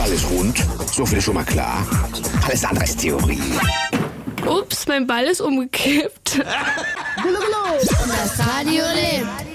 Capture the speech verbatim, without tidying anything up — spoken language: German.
Ball ist rund, so viel ist schon mal klar. Alles andere ist Theorie. Ups, mein Ball ist umgekippt. Das Radio lebt.